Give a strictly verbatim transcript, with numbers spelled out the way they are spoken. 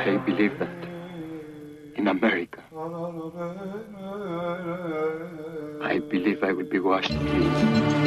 I believe that in America, I believe I will be washed clean.